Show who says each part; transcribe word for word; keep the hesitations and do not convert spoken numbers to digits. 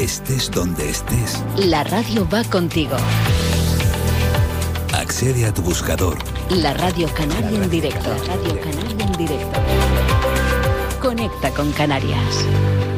Speaker 1: estés donde estés.
Speaker 2: La radio va contigo.
Speaker 1: Accede a tu buscador.
Speaker 2: La Radio Canaria en directo. La Radio Canaria en directo. Conecta con Canarias.